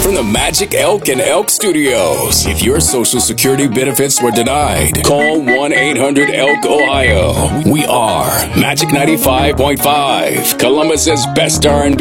from the Magic Elk and Elk Studios. If your Social Security benefits were denied, call 1-800-ELK-OHIO. We are Magic 95.5, Columbus's best R&B